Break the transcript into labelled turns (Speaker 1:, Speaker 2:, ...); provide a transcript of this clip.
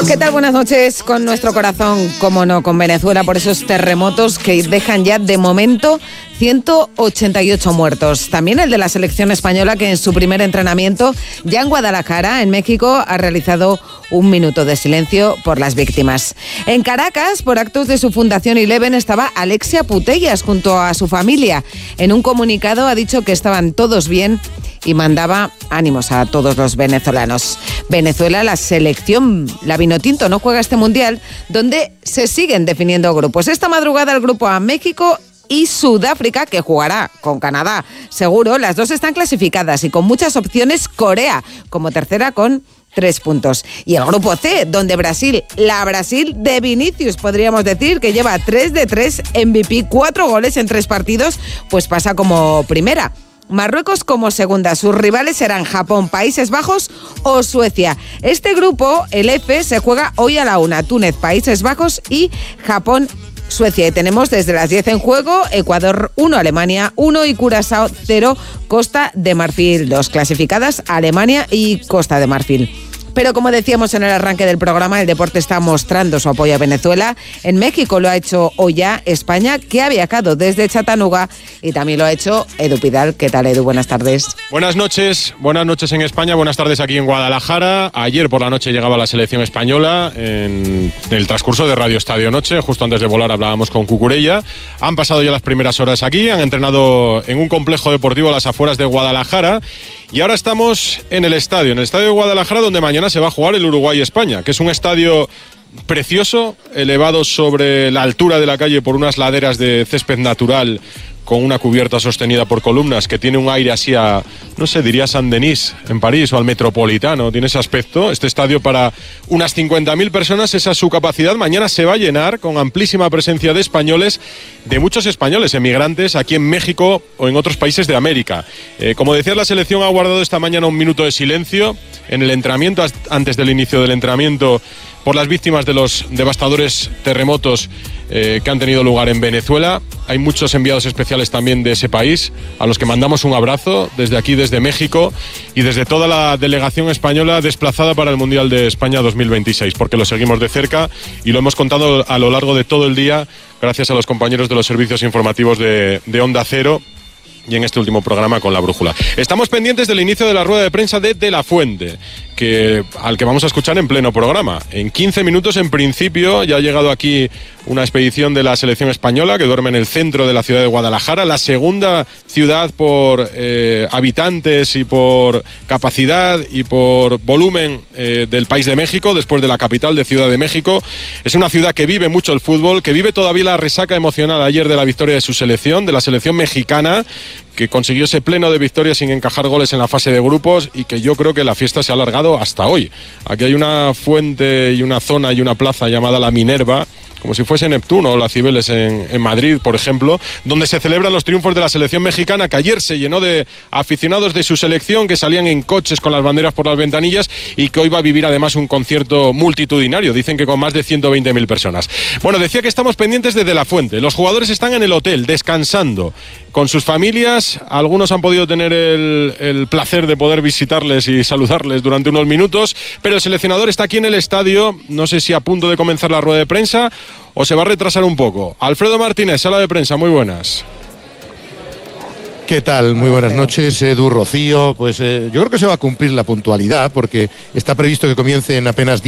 Speaker 1: ¿Qué tal? Buenas noches. Con nuestro corazón, como no, con Venezuela por esos terremotos que dejan ya de momento 188 muertos. También el de la selección española, que en su primer entrenamiento ya en Guadalajara, en México, ha realizado un minuto de silencio por las víctimas. En Caracas, por actos de su fundación Eleven, estaba Alexia Putellas junto a su familia. En un comunicado ha dicho que estaban todos bien y mandaba ánimos a todos los venezolanos. Venezuela, la selección, la Vinotinto, no juega este mundial, donde se siguen definiendo grupos. Esta madrugada el grupo A, México y Sudáfrica, que jugará con Canadá. Seguro, las dos están clasificadas y con muchas opciones Corea como tercera con 3 puntos. Y el grupo C, donde Brasil, la Brasil de Vinicius, podríamos decir, que lleva 3 de 3, MVP, 4 goles en 3 partidos, pues pasa como primera. Marruecos como segunda. Sus rivales serán Japón, Países Bajos o Suecia. Este grupo, el F, se juega hoy a la 1. Túnez, Países Bajos y Japón, Suecia. Y tenemos desde las 10 en juego Ecuador 1, Alemania 1 y Curazao 0, Costa de Marfil 2. Clasificadas Alemania y Costa de Marfil. Pero como decíamos en el arranque del programa, el deporte está mostrando su apoyo a Venezuela. En México lo ha hecho hoy ya España, que ha viajado desde Chattanooga, y también lo ha hecho Edu Pidal. ¿Qué tal, Edu? Buenas tardes.
Speaker 2: Buenas noches en España, buenas tardes aquí en Guadalajara. Ayer por la noche llegaba la selección española en el transcurso de Radio Estadio Noche. Justo antes de volar hablábamos con Cucurella. Han pasado ya las primeras horas aquí, han entrenado en un complejo deportivo a las afueras de Guadalajara. Y ahora estamos en el estadio de Guadalajara, donde mañana se va a jugar el Uruguay-España, que es un estadio precioso, elevado sobre la altura de la calle por unas laderas de césped natural, con una cubierta sostenida por columnas, que tiene un aire así a, no sé, diría Saint-Denis en París o al Metropolitano, tiene ese aspecto. Este estadio para unas 50.000 personas, esa es su capacidad. Mañana se va a llenar con amplísima presencia de españoles, de muchos españoles emigrantes aquí en México o en otros países de América. Como decía, la selección ha guardado esta mañana un minuto de silencio en el entrenamiento, antes del inicio del entrenamiento, por las víctimas de los devastadores terremotos que han tenido lugar en Venezuela. Hay muchos enviados especiales también de ese país, a los que mandamos un abrazo desde aquí, desde México, y desde toda la delegación española desplazada para el Mundial de España 2026, porque lo seguimos de cerca y lo hemos contado a lo largo de todo el día, gracias a los compañeros de los servicios informativos de Onda Cero, y en este último programa con La Brújula. Estamos pendientes del inicio de la rueda de prensa de La Fuente, al que vamos a escuchar en pleno programa. En 15 minutos, en principio, ya ha llegado aquí una expedición de la selección española que duerme en el centro de la ciudad de Guadalajara, la segunda ciudad por habitantes y por capacidad y por volumen del país de México, después de la capital de Ciudad de México. Es una ciudad que vive mucho el fútbol, que vive todavía la resaca emocional ayer de la victoria de su selección, de la selección mexicana, que consiguió ese pleno de victorias sin encajar goles en la fase de grupos, y que yo creo que la fiesta se ha alargado hasta hoy. Aquí hay una fuente y una zona y una plaza llamada La Minerva, como si fuese Neptuno o la Cibeles en Madrid, por ejemplo, donde se celebran los triunfos de la selección mexicana, que ayer se llenó de aficionados de su selección, que salían en coches con las banderas por las ventanillas, y que hoy va a vivir además un concierto multitudinario, dicen que con más de 120.000 personas. Bueno, decía que estamos pendientes de La Fuente. Los jugadores están en el hotel, descansando con sus familias. Algunos han podido tener el placer de poder visitarles y saludarles durante unos minutos, pero el seleccionador está aquí en el estadio, no sé si a punto de comenzar la rueda de prensa o se va a retrasar un poco. Alfredo Martínez, sala de prensa, muy buenas.
Speaker 3: ¿Qué tal? Muy buenas noches, Edu, Rocío. Pues yo creo que se va a cumplir la puntualidad, porque está previsto que comience en apenas